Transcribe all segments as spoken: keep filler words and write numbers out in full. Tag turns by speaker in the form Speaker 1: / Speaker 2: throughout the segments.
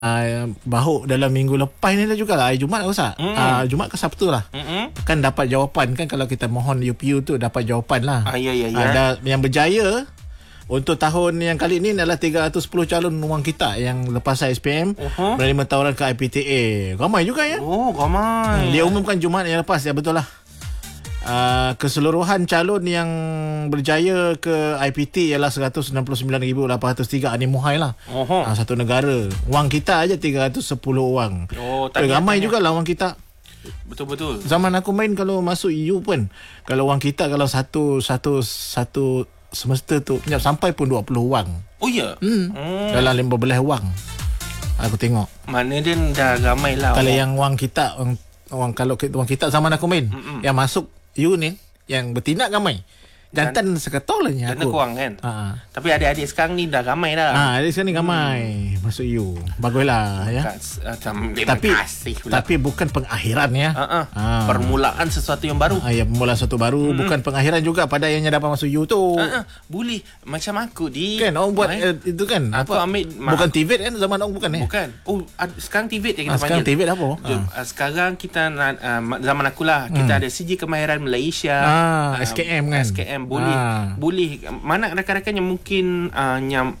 Speaker 1: Uh, bahu dalam minggu lepas ni lah juga lah, Jumaat rasa mm. uh, Jumaat ke Sabtu lah mm-hmm. kan dapat jawapan kan, kalau kita mohon U P U tu dapat jawapan lah.
Speaker 2: ah, ya, ya, ya.
Speaker 1: Ada yang berjaya untuk tahun yang kali ini adalah tiga ratus sepuluh calon wang kita yang lepas S P M uh-huh. menerima tawaran ke I P T A. Ramai juga ya.
Speaker 2: Oh ramai.
Speaker 1: hmm, Dia umumkan Jumaat yang lepas, ya betul lah. Uh, keseluruhan calon yang berjaya ke I P T ialah seratus enam puluh sembilan ribu lapan ratus tiga. Ini muhai lah. uh-huh. uh, Satu negara. Wang kita aja tiga ratus sepuluh wang.
Speaker 2: Oh,
Speaker 1: eh, Ramai juga lah wang kita.
Speaker 2: Betul-betul.
Speaker 1: Zaman aku main, kalau masuk U pun, kalau wang kita kalau satu Satu Satu semester tu sampai pun dua puluh wang.
Speaker 2: Oh ya.
Speaker 1: hmm. hmm. Dalam lima belas wang aku tengok.
Speaker 2: Mana dia dah ramai lah.
Speaker 1: Kalau
Speaker 2: wang.
Speaker 1: yang wang kita wang, wang kalau wang kita zaman aku main, Mm-mm. yang masuk you ni yang bertindak ramai. Jantan seketol lah
Speaker 2: Jantan
Speaker 1: aku.
Speaker 2: kurang kan.
Speaker 1: Ha.
Speaker 2: Tapi adik-adik sekarang ni dah ramai dah.
Speaker 1: Ha, adik sekarang ni ramai hmm. masuk you. Baguslah ya.
Speaker 2: Uh,
Speaker 1: tapi tapi bukan pengakhiran ya.
Speaker 2: Uh-uh. Ha. Permulaan sesuatu yang baru.
Speaker 1: Ha, ya, permulaan sesuatu baru, hmm. bukan pengakhiran juga pada yang dapat masuk you tu.
Speaker 2: Uh-uh. Boleh macam aku di
Speaker 1: kan orang buat uh, itu kan.
Speaker 2: Aku
Speaker 1: apa?
Speaker 2: ambil
Speaker 1: bukan T V kan zaman orang, bukan eh?
Speaker 2: Bukan. Oh, ad, sekarang T V yang kita ha,
Speaker 1: sekarang
Speaker 2: panggil.
Speaker 1: T V apa?
Speaker 2: Jom, ha. Sekarang kita uh, zaman akulah kita hmm. ada C J Kemahiran Malaysia.
Speaker 1: Ah, uh, S K M kan.
Speaker 2: S K M boleh. Ha. Boleh, mana rakan-rakan yang mungkin uh, yang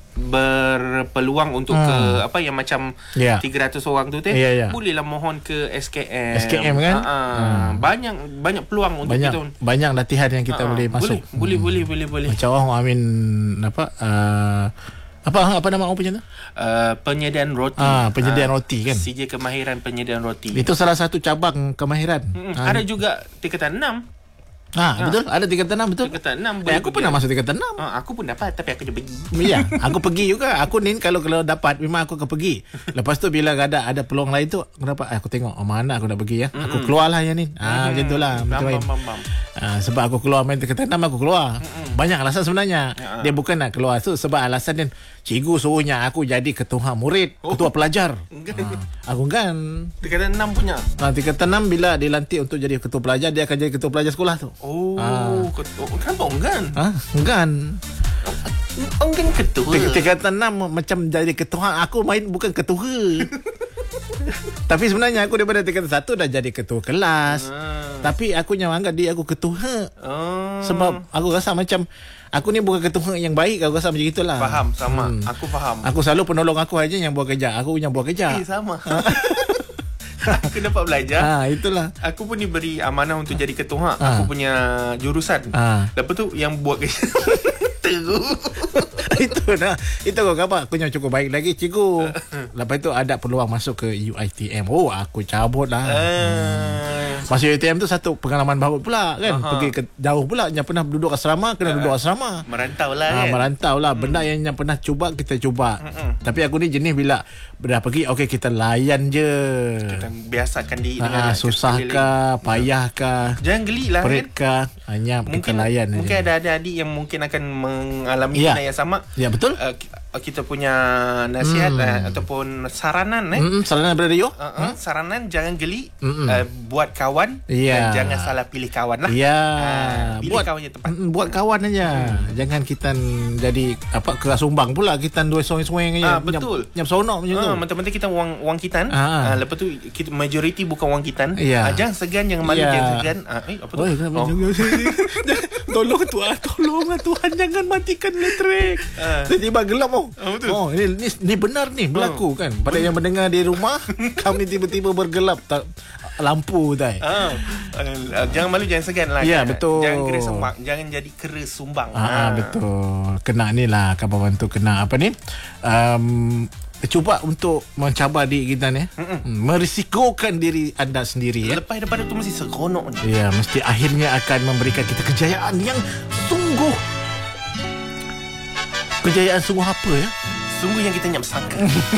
Speaker 2: berpeluang untuk hmm. ke apa yang macam yeah. tiga ratus orang tu teh,
Speaker 1: yeah, yeah.
Speaker 2: bolehlah mohon ke S K M.
Speaker 1: S K M kan.
Speaker 2: Uh, uh, hmm. Banyak banyak peluang untuk
Speaker 1: banyak,
Speaker 2: kita.
Speaker 1: Banyak latihan yang kita uh, boleh masuk.
Speaker 2: Boleh,
Speaker 1: hmm.
Speaker 2: boleh, boleh, boleh.
Speaker 1: Macam orang Amin apa uh, apa apa nama orang punya tu?
Speaker 2: Uh, penyediaan roti.
Speaker 1: Ah, penyediaan uh, roti kan.
Speaker 2: C J Kemahiran Penyediaan Roti.
Speaker 1: Itu salah satu cabang kemahiran.
Speaker 2: Hmm. Uh, ada juga tingkatan enam.
Speaker 1: Ha, ha, betul, ada tingkatan enam, betul.
Speaker 2: Tingkatan enam.
Speaker 1: Eh, aku pernah masuk tingkatan enam.
Speaker 2: Ha, aku pun dapat, tapi aku je pergi.
Speaker 1: Ya, aku pergi juga. Aku ni kalau kalau dapat memang aku akan pergi. Lepas tu bila ada ada peluang lain tu, kenapa aku tengok oh, mana aku nak pergi ya. Mm-hmm. Aku keluarlah yang ni. Ah, mm-hmm. macam itulah. Macam main. Ah, sebab aku keluar main tingkatan enam, aku keluar. Mm-hmm. Banyak alasan sebenarnya. Mm-hmm. Dia bukan nak keluar tu sebab alasan dia cikgu suruhnya aku jadi ketua murid, oh. ketua pelajar. Ah, aku kan
Speaker 2: tingkatan enam punya.
Speaker 1: Ah, tingkatan enam bila dilantik untuk jadi ketua pelajar, dia akan jadi ketua pelajar sekolah tu.
Speaker 2: Oh. Ah. Kenapa enggan?
Speaker 1: Ha? Enggan.
Speaker 2: Enggan ketua.
Speaker 1: Tingkatan enam macam jadi ketua. Aku main bukan ketua. Tapi sebenarnya aku daripada tingkatan satu dah jadi ketua kelas. Ah. Tapi aku yang anggap dia aku ketua. Ah. Sebab aku rasa macam aku ni bukan ketua yang baik. Aku rasa macam itulah.
Speaker 2: Faham, sama. Hmm. Aku faham.
Speaker 1: Aku selalu penolong aku aja yang buat kerja. Aku yang buat kerja.
Speaker 2: Eh, sama. Aku dapat belajar.
Speaker 1: Ah, itulah.
Speaker 2: Aku pun diberi amanah untuk jadi ketua.
Speaker 1: Ah.
Speaker 2: Aku punya jurusan. Ah. Lepas tu yang buat kerja teruk.
Speaker 1: Itu dah. Itu kau kata aku yang cukup baik lagi cikgu. Lepas tu ada peluang masuk ke U I T M. Oh, aku cabut lah. Ah. Hmm. Masuk U I T M tu satu pengalaman baru pula kan. Aha. Pergi ke jauh pula. Yang pernah duduk asrama kena uh, duduk asrama.
Speaker 2: Merantau lah
Speaker 1: ah,
Speaker 2: kan.
Speaker 1: Merantau lah. Benda hmm. yang, yang pernah cuba kita cuba. Hmm. Tapi aku ni jenis bila dah pergi okey kita layan je.
Speaker 2: Kita biasakan diri
Speaker 1: ah,
Speaker 2: dengan
Speaker 1: susah kah, payah kah,
Speaker 2: jangan geli lah
Speaker 1: perit
Speaker 2: kan.
Speaker 1: Kah, hanya
Speaker 2: mungkin,
Speaker 1: kita layan
Speaker 2: mungkin
Speaker 1: aja.
Speaker 2: ada adik-adik yang mungkin akan mengalami
Speaker 1: ya.
Speaker 2: benda yang sama.
Speaker 1: Ya betul.
Speaker 2: Uh, kita punya nasihat hmm. uh, ataupun saranan eh.
Speaker 1: Hmm, saranan daripada Rio.
Speaker 2: Uh, uh, hmm? Saranan jangan geli, hmm. uh, buat kawan
Speaker 1: ya.
Speaker 2: dan jangan salah pilih kawan lah.
Speaker 1: Ya.
Speaker 2: Uh, pilih
Speaker 1: buat
Speaker 2: kawan yang tepat.
Speaker 1: Buat kawan aja. Hmm. Jangan kita jadi apa keras sumbang pula kita dua soeng-soeng aja.
Speaker 2: Ah, betul.
Speaker 1: Nyam sonok macam uh, tu.
Speaker 2: Mentang-mentang kita wang wang kitan.
Speaker 1: Ah.
Speaker 2: Uh, lepas tu kita majoriti bukan wang kitan.
Speaker 1: Ya.
Speaker 2: Uh, jangan segan, jangan malu,
Speaker 1: ya.
Speaker 2: jangan segan. Uh, eh apa tu?
Speaker 1: Oh, oh. Tolong Tuhan, tolong Tuhan jangan matikan elektrik. Uh. Tiba-tiba gelap oh. Oh, betul. Oh, ini, ini ni benar ni berlaku oh. kan. Pada yang mendengar di rumah, kami tiba-tiba bergelap tak lampu tadi. Uh.
Speaker 2: Uh, jangan malu, jangan segan lah.
Speaker 1: Ya,
Speaker 2: kan?
Speaker 1: betul.
Speaker 2: Jangan kira sumbang, jangan jadi kera sumbang.
Speaker 1: Ah, uh. betul. Kena ni lah kawan tu kena apa ni? Um, cuba untuk mencabar diri kita ni, Mm-mm. merisikokan diri anda sendiri ya.
Speaker 2: Lepas daripada tu mesti seronok ni.
Speaker 1: Ya, mesti akhirnya akan memberikan kita kejayaan yang sungguh. Kejayaan sungguh apa ya?
Speaker 2: Sungguh yang kita nyam sangka.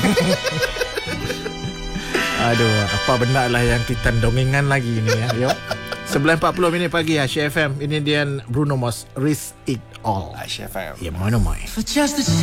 Speaker 1: Aduh, apa benda lah yang kita dongengan lagi ni ya. Yo. sebelas empat puluh minit pagi Asyik F M. Ini dia Bruno Mars, Risk It All.
Speaker 2: Asyik F M.
Speaker 1: Ya, mana mai.